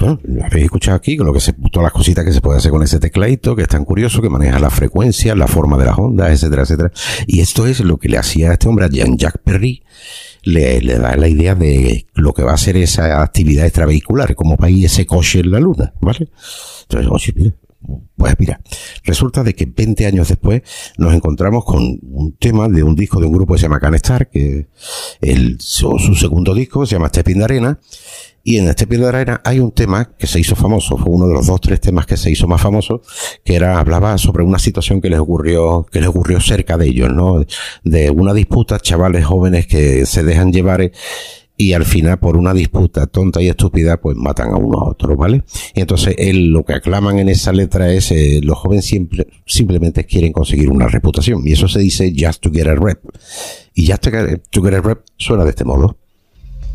bueno, habéis escuchado aquí con lo que todas las cositas que se puede hacer con ese tecladito, que es tan curioso, que maneja la frecuencia, la forma de las ondas, etcétera, etcétera. Y esto es lo que le hacía a este hombre, a Jean-Jacques Perry, le da la idea de lo que va a ser esa actividad extravehicular, como va a ir ese coche en la luna, ¿vale? Entonces, oye, mira, pues mira, resulta de que 20 años después nos encontramos con un tema de un disco de un grupo que se llama Canestar, que su segundo disco se llama Stepping the Arena, y en Stepping the Arena hay un tema que se hizo famoso, fue uno de los 2-3 temas que se hizo más famoso, que hablaba sobre una situación que les ocurrió cerca de ellos, ¿no? De una disputa, chavales jóvenes que se dejan llevar y al final por una disputa tonta y estúpida pues matan a uno a otro, ¿vale? Y entonces lo que aclaman en esa letra es los jóvenes simplemente quieren conseguir una reputación, y eso se dice just to get a rep, y just to get a rep suena de este modo.